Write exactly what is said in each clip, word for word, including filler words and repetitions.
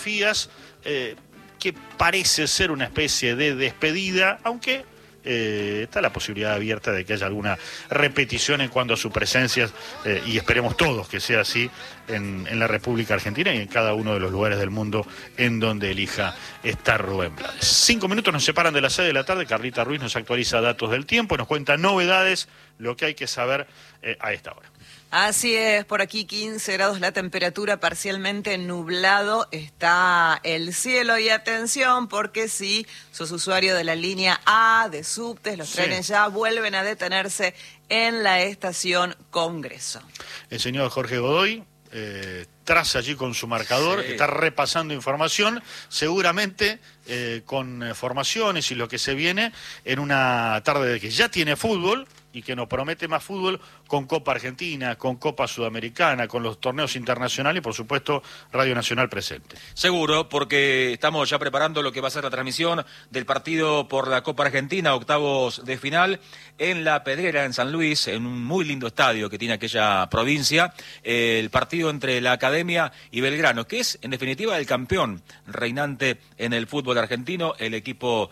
fotografías eh, que parece ser una especie de despedida, aunque eh, está la posibilidad abierta de que haya alguna repetición en cuanto a su presencia, eh, y esperemos todos que sea así en, en la República Argentina y en cada uno de los lugares del mundo en donde elija estar Rubén Blades. Cinco minutos nos separan de las seis de la tarde. Carlita Ruiz nos actualiza datos del tiempo, nos cuenta novedades, lo que hay que saber eh, a esta hora. Así es, por aquí quince grados la temperatura, parcialmente nublado está el cielo y atención porque si sos usuario de la línea A de subtes, los sí. trenes ya vuelven a detenerse en la estación Congreso. El señor Jorge Godoy eh, traza allí con su marcador, sí. está repasando información, seguramente eh, con eh, formaciones y lo que se viene en una tarde de que ya tiene fútbol y que nos promete más fútbol con Copa Argentina, con Copa Sudamericana, con los torneos internacionales y por supuesto Radio Nacional presente. Seguro, porque estamos ya preparando lo que va a ser la transmisión del partido por la Copa Argentina, octavos de final, en La Pedrera, en San Luis, en un muy lindo estadio que tiene aquella provincia, el partido entre la Academia y Belgrano, que es en definitiva el campeón reinante en el fútbol argentino, el equipo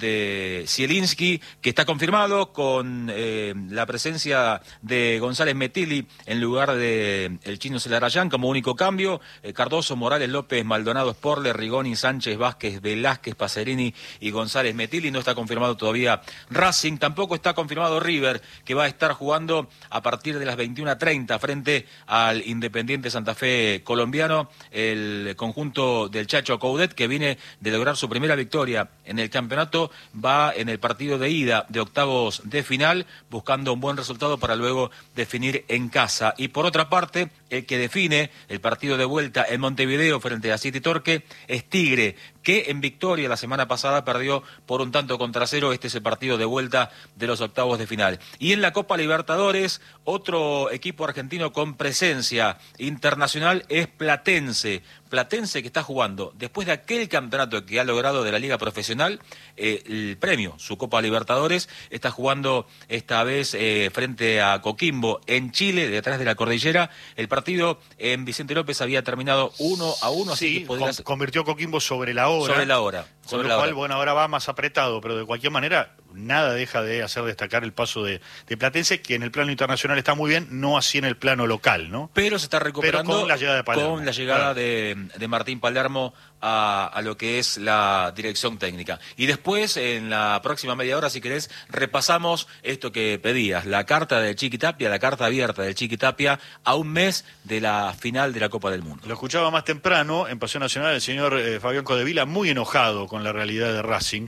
de Zielinski, que está confirmado con eh, la presencia de González Metilli en lugar de el Chino Celarayán como único cambio, eh, Cardoso, Morales, López, Maldonado, Sporle, Rigoni, Sánchez, Vázquez, Velázquez, Pacerini y González Metilli. No está confirmado todavía Racing, tampoco está confirmado River, que va a estar jugando a partir de las veintiuna treinta frente al Independiente Santa Fe colombiano, el conjunto del Chacho Coudet, que viene de lograr su primera victoria en el campeonato, va en el partido de ida de octavos de final, buscando un buen resultado para luego definir en casa. Y por otra parte, el que define el partido de vuelta en Montevideo frente a City Torque es Tigre, que en victoria la semana pasada perdió por un tanto contra cero. Este es el partido de vuelta de los octavos de final. Y en la Copa Libertadores, otro equipo argentino con presencia internacional es Platense. Platense que está jugando, después de aquel campeonato que ha logrado de la Liga Profesional, eh, el premio, su Copa Libertadores, está jugando esta vez eh, frente a Coquimbo en Chile, detrás de la cordillera. El partido en Vicente López había terminado uno a uno, así sí, que podría... con, convirtió Coquimbo sobre la hora. Sobre la hora. Con lo cual, bueno, ahora va más apretado, pero de cualquier manera nada deja de hacer destacar el paso de, de Platense, que en el plano internacional está muy bien, no así en el plano local, ¿no? Pero se está recuperando pero con la llegada de Palermo. Con la llegada claro. de, de Martín Palermo a, a lo que es la dirección técnica. Y después, en la próxima media hora, si querés, repasamos esto que pedías, la carta de Chiqui Tapia, la carta abierta de Chiqui Tapia, a un mes de la final de la Copa del Mundo. Lo escuchaba más temprano, en Pasión Nacional, el señor eh, Fabián Codevila, muy enojado con la realidad de Racing,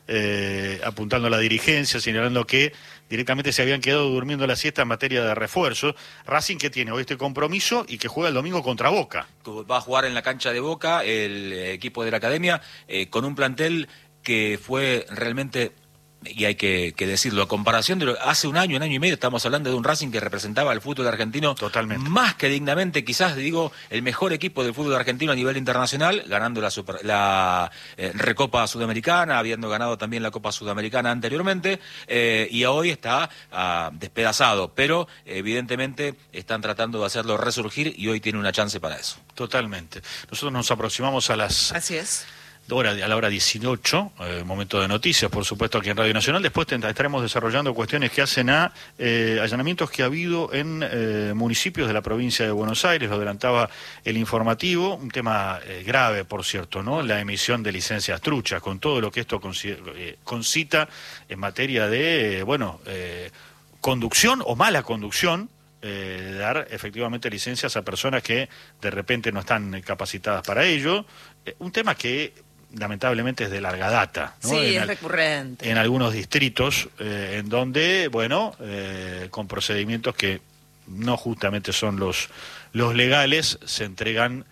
eh, apuntando a la dirigencia, señalando que directamente se habían quedado durmiendo la siesta en materia de refuerzo. Racing que tiene hoy este compromiso y que juega el domingo contra Boca. Va a jugar en la cancha de Boca el equipo de la Academia eh, con un plantel que fue realmente... y hay que, que decirlo, a comparación de lo, hace un año, un año y medio, estamos hablando de un Racing que representaba al fútbol argentino totalmente, más que dignamente, quizás digo, el mejor equipo del fútbol argentino a nivel internacional, ganando la, super, la eh, Recopa Sudamericana, habiendo ganado también la Copa Sudamericana anteriormente, eh, y hoy está ah, despedazado, pero evidentemente están tratando de hacerlo resurgir y hoy tiene una chance para eso. Totalmente. Nosotros nos aproximamos a las... Así es. Hora, a la hora dieciocho, eh, momento de noticias, por supuesto, aquí en Radio Nacional. Después te, estaremos desarrollando cuestiones que hacen a eh, allanamientos que ha habido en eh, municipios de la provincia de Buenos Aires. Lo adelantaba el informativo, un tema eh, grave, por cierto, ¿no? La emisión de licencias truchas, con todo lo que esto eh, concita en materia de, eh, bueno, eh, conducción o mala conducción. Eh, dar efectivamente licencias a personas que de repente no están capacitadas para ello. Eh, un tema que lamentablemente es de larga data, ¿no? Sí, en es al, recurrente. En algunos distritos, eh, en donde, bueno, eh, con procedimientos que no justamente son los, los legales, se entregan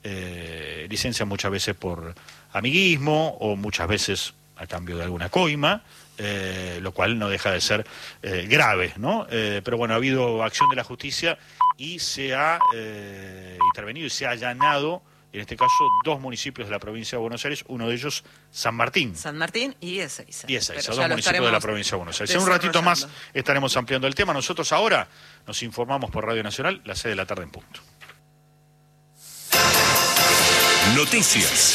eh, licencias muchas veces por amiguismo o muchas veces a cambio de alguna coima. Eh, lo cual no deja de ser eh, grave, ¿no? Eh, pero bueno, ha habido acción de la justicia y se ha eh, intervenido y se ha allanado, en este caso, dos municipios de la provincia de Buenos Aires, uno de ellos San Martín. San Martín y Ezeiza. Y Ezeiza, dos municipios de la provincia de Buenos Aires. En un ratito más estaremos ampliando el tema. Nosotros ahora nos informamos por Radio Nacional, las seis de la tarde en punto. Noticias.